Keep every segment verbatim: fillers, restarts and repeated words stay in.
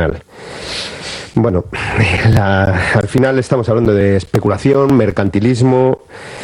tradicional. Bueno, la, al final estamos hablando de especulación, mercantilismo,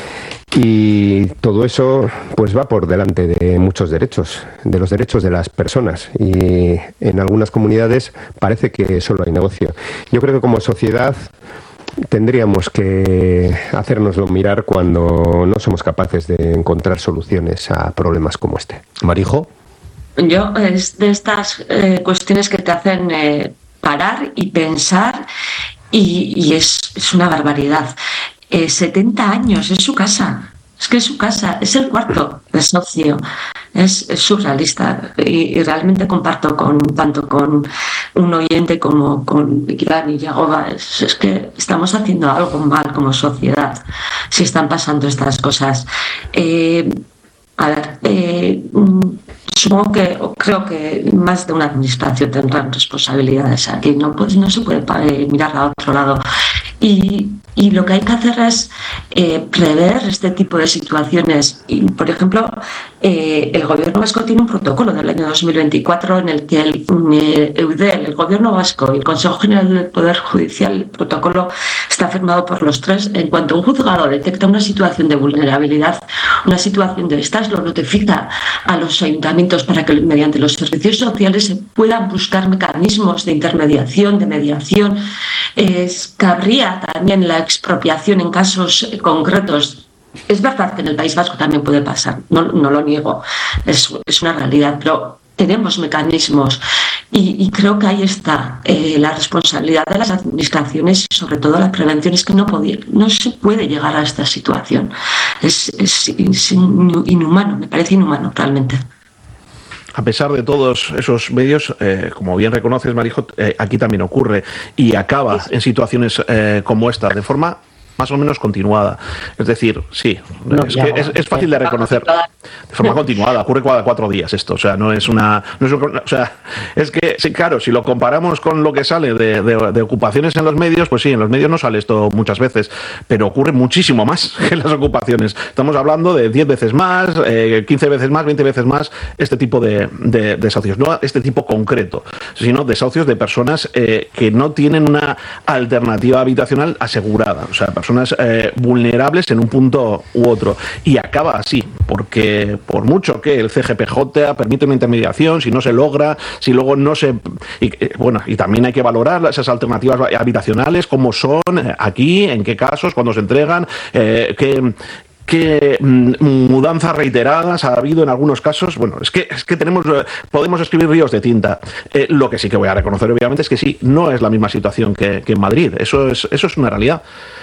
y todo eso pues va por delante de muchos derechos, de los derechos de las personas, y en algunas comunidades parece que solo hay negocio. Yo creo que como sociedad tendríamos que hacérnoslo mirar cuando no somos capaces de encontrar soluciones a problemas como este. Marijo. Yo, es de estas eh, cuestiones que te hacen eh, parar y pensar, y, y es, es una barbaridad. Eh, setenta años, es su casa, es que es su casa, es el cuarto desahucio, es, es surrealista, y, y realmente comparto con tanto con un oyente como con Iván y Yagoba, es, es que estamos haciendo algo mal como sociedad si están pasando estas cosas. Eh, a ver, eh, supongo que, o creo que más de una administración tendrán responsabilidades aquí, no, pues no se puede mirar a otro lado. Y, y lo que hay que hacer es eh, prever este tipo de situaciones. Y, por ejemplo, eh, el Gobierno vasco tiene un protocolo del año dos mil veinticuatro en el que el eh, Eudel, el Gobierno vasco y el Consejo General del Poder Judicial, el protocolo está firmado por los tres. En cuanto un juzgado detecta una situación de vulnerabilidad, una situación de estas, lo notifica a los ayuntamientos para que mediante los servicios sociales se puedan buscar mecanismos de intermediación, de mediación. Es, cabría también la expropiación en casos concretos. Es verdad que en el País Vasco también puede pasar, no, no lo niego, es, es una realidad, pero tenemos mecanismos y, y creo que ahí está eh, la responsabilidad de las administraciones y sobre todo la prevención. Es que no, podía, no se puede llegar a esta situación, es, es, es inhumano, me parece inhumano realmente. A pesar de todos esos medios, eh, como bien reconoces, Marijo, eh, aquí también ocurre y acaba en situaciones eh, como esta, de forma más o menos continuada. Es decir, sí, no, es, que es, es fácil de reconocer. De forma continuada, ocurre cada cuatro días esto. O sea, no es una... No es una o sea, es que, sí, claro, si lo comparamos con lo que sale de, de, de ocupaciones en los medios, pues sí, en los medios no sale esto muchas veces, pero ocurre muchísimo más que en las ocupaciones. Estamos hablando de diez veces más, eh, quince veces más, veinte veces más este tipo de, de, de desahucios. No este tipo concreto, sino desahucios de personas eh, que no tienen una alternativa habitacional asegurada. O sea, personas eh, vulnerables en un punto u otro. Y acaba así, porque por mucho que el C G P J permite una intermediación, si no se logra, si luego no se... Y, bueno, y también hay que valorar esas alternativas habitacionales, cómo son aquí, en qué casos, cuándo se entregan, eh, qué... qué mudanzas reiteradas ha habido en algunos casos. Bueno, es que es que tenemos podemos escribir ríos de tinta. Eh, lo que sí que voy a reconocer, obviamente, es que sí, no es la misma situación que, que en Madrid. Eso es, eso es una realidad.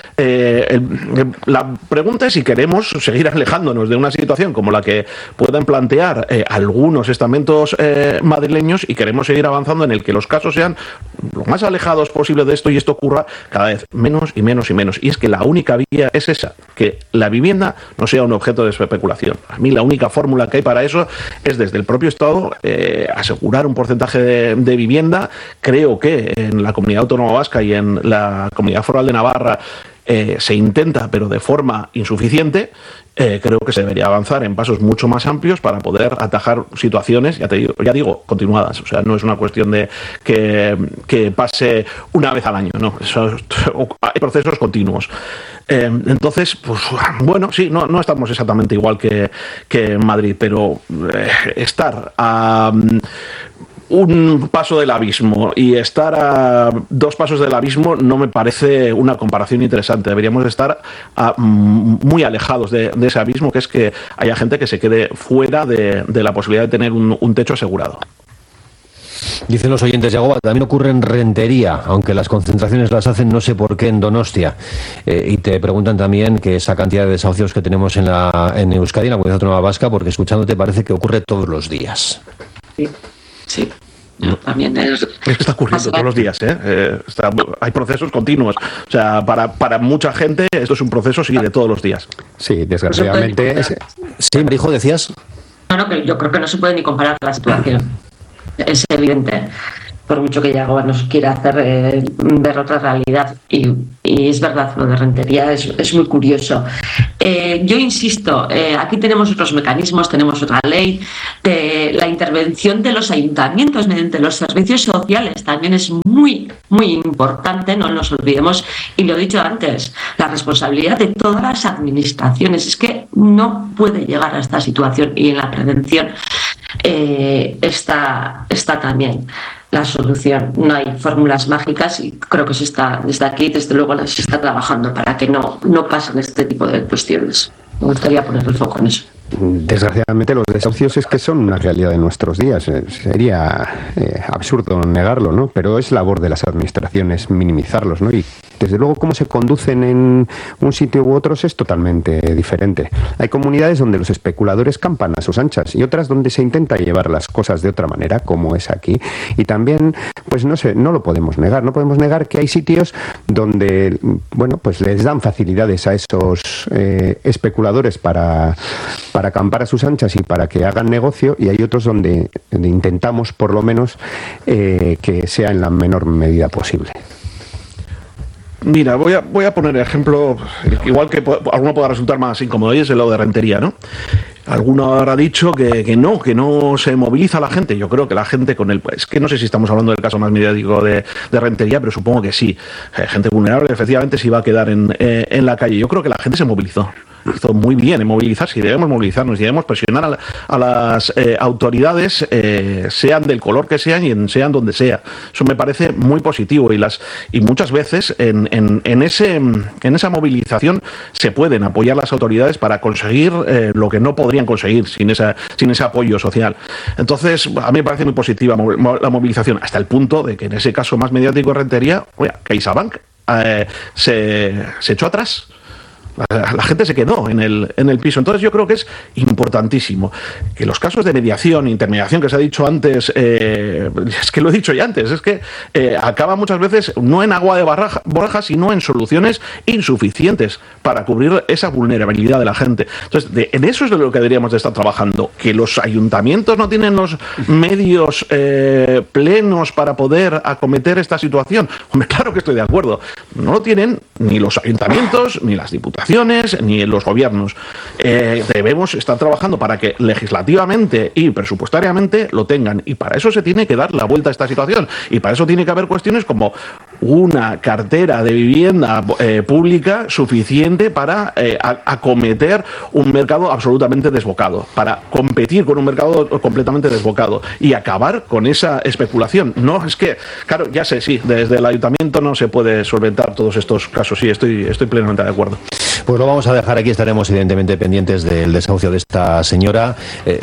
Eh, el, el, la pregunta es si queremos seguir alejándonos de una situación como la que puedan plantear eh, algunos estamentos eh, madrileños, y queremos seguir avanzando en el que los casos sean lo más alejados posible de esto, y esto ocurra cada vez menos y menos y menos. Y es que la única vía es esa, que la vivienda no sea un objeto de especulación. A mí la única fórmula que hay para eso es desde el propio Estado eh, asegurar un porcentaje de, de vivienda. Creo que en la Comunidad Autónoma Vasca y en la Comunidad Foral de Navarra Eh, se intenta, pero de forma insuficiente. Eh, creo que se debería avanzar en pasos mucho más amplios para poder atajar situaciones, ya te digo, ya digo, continuadas. O sea, no es una cuestión de que, que pase una vez al año, no. Eso, hay procesos continuos. Eh, entonces, pues bueno, sí, no, no estamos exactamente igual que, que en Madrid, pero eh, estar a un paso del abismo y estar a dos pasos del abismo no me parece una comparación interesante. Deberíamos estar a, muy alejados de, de ese abismo, que es que haya gente que se quede fuera de, de la posibilidad de tener un, un techo asegurado. Dicen los oyentes de Yagoba, también ocurre en Rentería, aunque las concentraciones las hacen no sé por qué en Donostia. Eh, y te preguntan también que esa cantidad de desahucios que tenemos en, la, en Euskadi, en la Comunidad Autónoma Vasca, porque escuchándote parece que ocurre todos los días. Sí, sí. No, también es... es que está ocurriendo todos los días, ¿eh? Eh, está, hay procesos continuos. O sea, para, para mucha gente esto es un proceso, sí, de todos los días. Sí, desgraciadamente. Es... Sí, Marijo, decías. No, no, que yo creo que no se puede ni comparar la situación. Es evidente, por mucho que Yagoba nos quiera hacer eh, ver otra realidad. Y Y es verdad, lo de Rentería es, es muy curioso. Eh, yo insisto, eh, aquí tenemos otros mecanismos, tenemos otra ley. De la intervención de los ayuntamientos mediante los servicios sociales también es muy, muy importante, no nos olvidemos. Y lo he dicho antes, la responsabilidad de todas las administraciones. Es que no puede llegar a esta situación, y en la prevención eh, está, está también la solución. No hay fórmulas mágicas, y creo que se está, desde aquí, desde luego, se está trabajando para que no, no pasen este tipo de cuestiones. Me gustaría poner el foco en eso. Desgraciadamente los desahucios es que son una realidad de nuestros días. Eh, sería eh, absurdo negarlo, ¿no? Pero es labor de las administraciones minimizarlos, ¿no? Y desde luego cómo se conducen en un sitio u otros es totalmente diferente. Hay comunidades donde los especuladores campan a sus anchas y otras donde se intenta llevar las cosas de otra manera, como es aquí. Y también, pues no sé, no lo podemos negar. No podemos negar que hay sitios donde, bueno, pues les dan facilidades a esos eh, especuladores para para acampar a sus anchas y para que hagan negocio, y hay otros donde, donde intentamos por lo menos eh, que sea en la menor medida posible. Mira, voy a, voy a poner ejemplo, igual que alguno pueda resultar más incómodo, y es el lado de Rentería, ¿no? Alguno habrá dicho que, que no, que no se moviliza la gente. Yo creo que la gente con el... Es que no sé si estamos hablando del caso más mediático de, de Rentería, pero supongo que sí. Eh, gente vulnerable efectivamente sí va a quedar en, eh, en la calle. Yo creo que la gente se movilizó. Hizo muy bien en movilizarse, y debemos movilizarnos y debemos presionar a, la, a las eh, autoridades, eh, sean del color que sean y en, sean donde sea. Eso me parece muy positivo, y las y muchas veces en, en, en, ese, en esa movilización se pueden apoyar las autoridades para conseguir eh, lo que no podrían conseguir sin, esa, sin ese apoyo social. Entonces, a mí me parece muy positiva la movilización, hasta el punto de que en ese caso más mediático de Rentería, oye, CaixaBank eh, se, se echó atrás. La, la gente se quedó en el, en el piso. Entonces yo creo que es importantísimo que los casos de mediación, intermediación que se ha dicho antes, eh, es que lo he dicho ya antes, es que eh, acaba muchas veces no en agua de barraja, borraja, sino en soluciones insuficientes para cubrir esa vulnerabilidad de la gente. Entonces, de, en eso es de lo que deberíamos de estar trabajando, que los ayuntamientos no tienen los medios eh, plenos para poder acometer esta situación. Hombre, claro que estoy de acuerdo. No lo tienen ni los ayuntamientos, ni las diputaciones, ni en los gobiernos. Eh, debemos estar trabajando para que legislativamente y presupuestariamente lo tengan, y para eso se tiene que dar la vuelta a esta situación, y para eso tiene que haber cuestiones como una cartera de vivienda eh, pública suficiente para eh, acometer un mercado absolutamente desbocado, para competir con un mercado completamente desbocado y acabar con esa especulación. No, es que, claro, ya sé, sí, desde el ayuntamiento no se puede solventar todos estos casos, sí, estoy, estoy plenamente de acuerdo. Pues lo vamos a dejar aquí, estaremos evidentemente pendientes del desahucio de esta señora,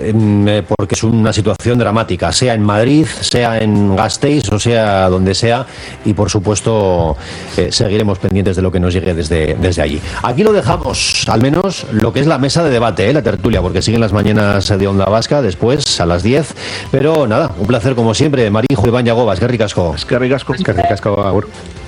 eh, porque es una situación dramática, sea en Madrid, sea en Gasteiz o sea donde sea, y por supuesto eh, seguiremos pendientes de lo que nos llegue desde, desde allí. Aquí lo dejamos, al menos lo que es la mesa de debate, eh, la tertulia, porque siguen las mañanas de Onda Vasca después a las diez, pero nada, un placer como siempre. Marijo Iván Llagobas, que ricasco. Es que ricasco. Es que ricasco, agur.